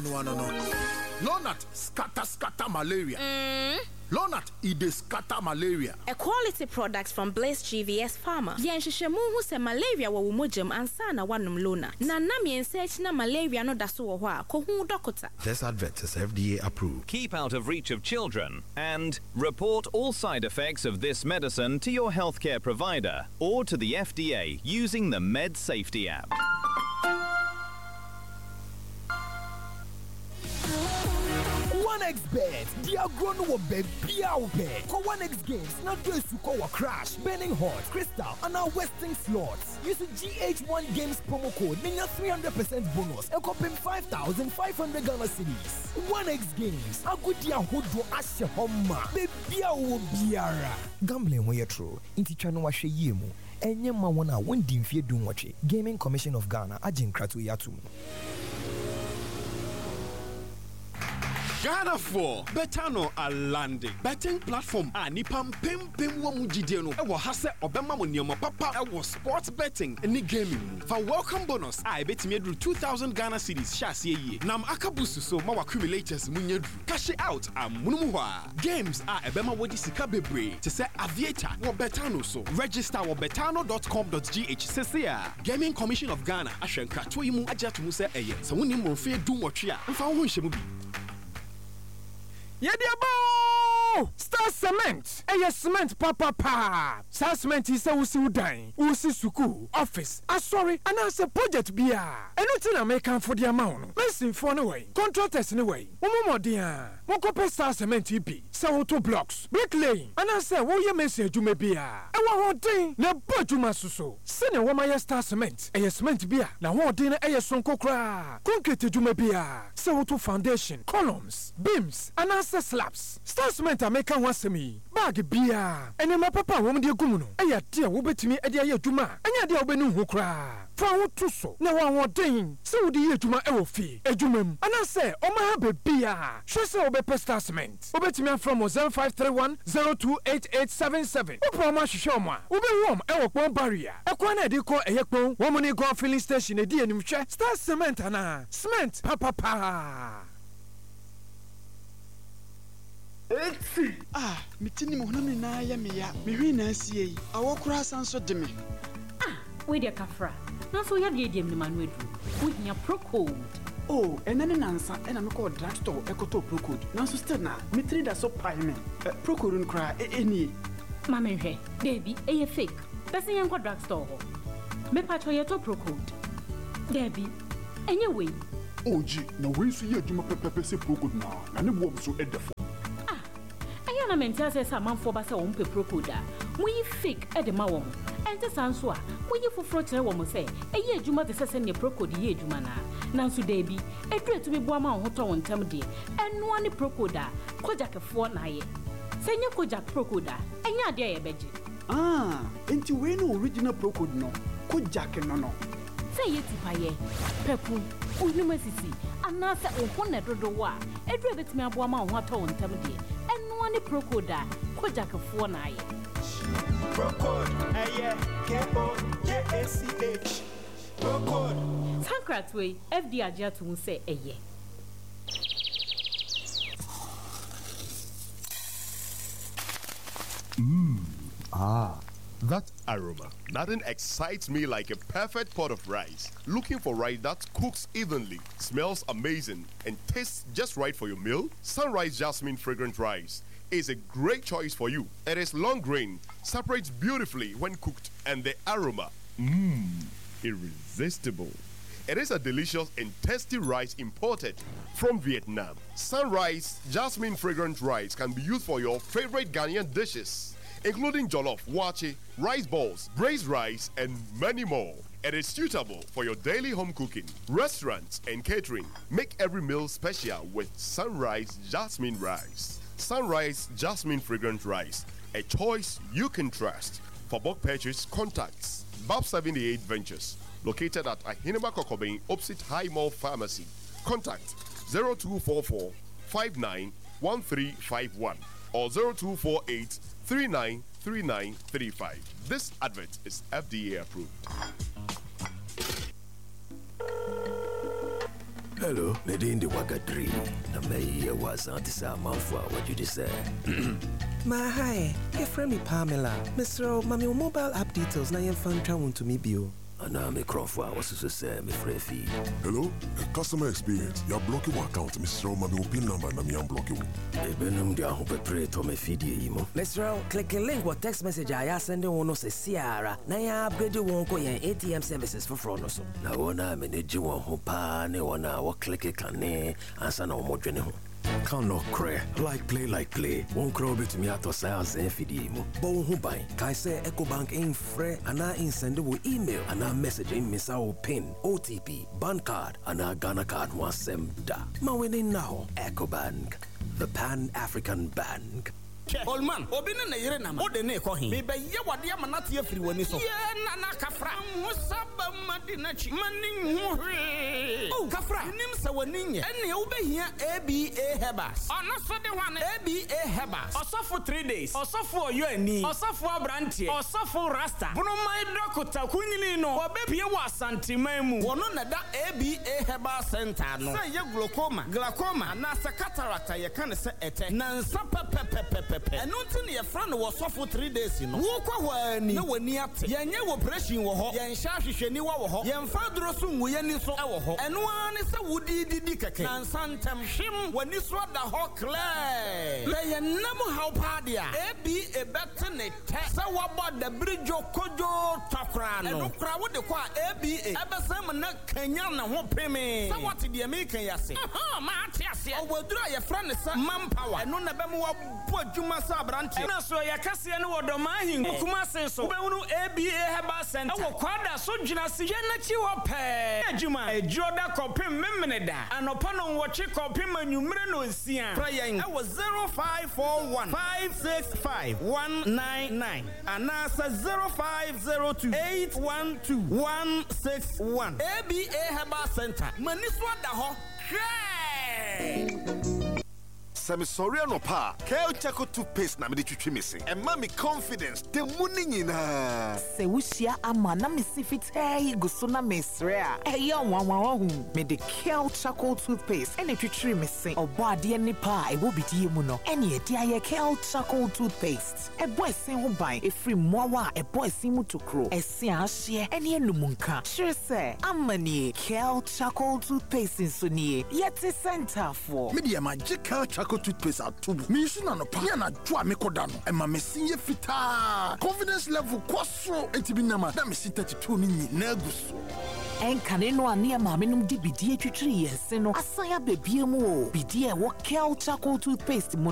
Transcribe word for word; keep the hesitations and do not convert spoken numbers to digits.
no no no. Lonat scatter scatter malaria. Mm. Lonat ide scatter malaria. A quality product from Blaze G V S Pharma. Yen hwehwemu hu se malaria wo womojam ansa na wanum Lonat. Na nam yen search na malaria no da so wo ho a ko hu doctor. This advert is F D A approved. Keep out of reach of children and report all side effects of this medicine to your healthcare provider or to the F D A using the Med Safety app. one X Bet, they are grown to be Biaope. For one X Games, not just to call a crash, Burning Hot, Crystal, and our Western slots. Use the G H one Games promo code, meaning three hundred percent bonus, and copy five thousand five hundred Ghana cedis. one X Games, a good year who do Asha Homa, Biao Biara. Gambling where you're true, into Chano Washe Yemu, and Yama Wana won't dim fear doom watch it. Gaming Commission of Ghana, Ajin Kratu Yatum. Ghana for Betano a landing. Betting platform a nipam pim pim wa mujideno. Ewa hase obema mo niyama papa ewa sports betting ni gaming. For welcome bonus I bet me drew two thousand Ghana cedis shasi ye. Nam akabusu so ma accumulators munyedru. Cash it out am munumuwa. Games a ebema wodi sika bebre. To say aviator wo Betano so. Register wo betano dot com dot g h sesia. Gaming Commission of Ghana ashenka to imu ajatu mu se eye. Sa woni mo fe dum wotwe a. Mfa wo nhye mu bi. Yediabo! Star Cement! Eye cement papa pa! Star Cement is a usi udan, usi suku, office, ah sorry, and as a project bia. Anything I make for the amount. Listen for no way. Contractors anyway. Momo dia. Moko Star Cement E P. Sa two blocks. Bricklaying. And I say, wo ye message you may be a. E wa ho din na bojuma suso. Sene wo ma ye Star Cement. Eye cement bia. Na ho din na eye sonko kra. Concrete juma bia. Sa two foundation, columns, beams, and as slabs. Star Cement American wants me. Bag beer. And my papa won't be a gumuno. Aya dear will bet me a dear juma. And ya dear benu who cry. For to so. No one more thing. So the year juma ewo fee. A jumum. And I say, oh my baby beer. She say obe Star Cement. Obet me from zero five three one zero two eight eight seven seven. Opa show ma. Ube warm ewo one barrier. A kwana de call a yekpo. Woman go filling station a dear nimche. Star Cement ana. Cement papa pa. Etsi ah mitini mo honam na ya me ya me hwi na asie yi awokura sanso de me ah we de kafra na so ya de de me manu edu wo hia Procode oh enene nansa ena me call drugstore ekoto Procode na so still na mitri da so pai me Procode nkra eni ma me hwe baby e fake person yan ko drugstore ho me pa to ye to Procode baby enye we oji na we so ye adwuma pepepe se Procode na na ne bo so edefo na mentia say man for ba say won pe Procode we fake e de ma won ente sanso a we foforo kire won say e ye adwuma de sese ne Procode ye adwuma na nanso da bi edu etu bi bo ama ho to won tam de eno ani Procode a kojakefo na ye say nye kojak Procode a enya ade ye beje ah enti we no original Procode no kojak no no say ye tipaye pepu unuma sisi anase ohone dodo wa edu ebetimi abo ama ho to won tam de eno ani Procode kojakefo na ye Procode aye K O J A C H Procode Sankrat way F D agia to say aye Mmm ah that aroma. Nothing excites me like a perfect pot of rice. Looking for rice that cooks evenly, smells amazing, and tastes just right for your meal? Sunrise Jasmine Fragrant Rice is a great choice for you. It is long grain, separates beautifully when cooked, and the aroma, mmm, irresistible. It is a delicious and tasty rice imported from Vietnam. Sunrise Jasmine Fragrant Rice can be used for your favorite Ghanaian dishes, including jollof, wache, rice balls, braised rice, and many more. It is suitable for your daily home cooking, restaurants, and catering. Make every meal special with Sunrise Jasmine Rice. Sunrise Jasmine Fragrant Rice, a choice you can trust. For bulk purchase, contacts B A B seventy-eight Ventures, located at Ahineba Kokobeng, opposite High Mall Pharmacy. Contact zero two four four, five nine one three five one or zero two four eight, three nine three nine three five. This advert is F D A approved. Hello, Medindi Wagadri. Na me was Antisa Manfwa, what you say? Ma hi, your friend me Pamela. Mister Mami mobile app details na yen fan travel to me bio. Ana me Crawford was to say me free fee. Hello, a customer experience. You're blocking your account, Mister Mami pin number na me unblock you. E benum dia ho pepre to me feed imo. Mister click a link what text message I send on no se siara. Na ya upgrade won ko yen A T M services for fraud no so. Na wona me ne ji won ho pa ne wona wo click kan ne ansa na wo dwene ho. Can't no cray. Like play, like play. Won't crow bit me out of science and fidimo. Bon who buy. Kai say EcoBank ain't free and I ain't send you email and I message in miss our pin, O T P, bank card, and I Ghana card was sem da. Ma winning now. EcoBank, the Pan-African Bank. Old man, Obina na yere nama. Ode ne ko hin. Me be ye wade amanate afiri wani so. Ye na na kafra. Musaba madina chi. Mani hu hwe. Oh, kafra. Nim se wani nye. Ene wo be hia A B A Hebas. Ono so de wane A B A Hebas. Osofo three days. Osofo oyo ani. Osofo abrantie. Osofo rasta. Buno mai dokota kunyini no. Obepie wa santimamu. Wono na da A B A Hebas center no. Say ye glaucoma, glaucoma na se cataract ye kan se ete. Na nsa pepepepe. And until your friend was off for three days, you know. Walk away, no one near Yan operation war, Yan Shashi Niwa, Yan Father soon, we any so our and one is a woody dickake, and Santam Shim when this was the hawk clay. They never how padia, a be a better net, so about the bridge of Kojo Tokran, and look crowd the qua A B A, Abasam, Kenyan, and what pay me. So what did you make? I say, oh, Matias, I will draw your friend, manpower, and none of them were. Masa branche na so ya kase ne wodoma hin kuma sen so be wonu A B A Herbal Center wo kwada so dwuna se je na chi wo pe adwuma ejoda kopim memene da anopa no wo chi kopim anwumre no nsia prayen e wo zero five four one five six five one nine nine anasa zero five zero two eight one two one six one A B A Herbal Center mani so da ho hwe Semi sorry no pa. Kale Chaco toothpaste na me de twitwi missing. And mommy confidence the morning in her. Se wushia ama na me sifit hey go so na mesre a. Eh ya wan wan hu. Me de Kale Chaco toothpaste and twitwi missing. Obo ade ni pa e bo bidie mu no. Ene e dia ye Kale Chaco toothpaste. E boy sin ho ban e free mowa e boy sin mu tokro. E sin a hye ene enumunka. Sure say amani Kale Chaco toothpaste so nie. Yet center for. Me de magical Chaco toothpaste atubu me use na no pa ya na dwo a me koda no e ma me sinye fita confidence level kwaso entibi na ma da me si thirty-two ni nyina aguso enkane no ane ma me num di bidie twitwiri yense no asaya bebie mu o bidie wo Kale Chaco toothpaste mu